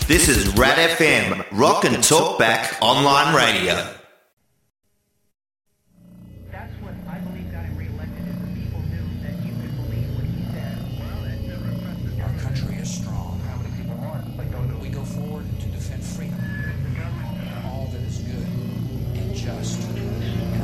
This is Rad FM, Rock and Talk Back Online Radio.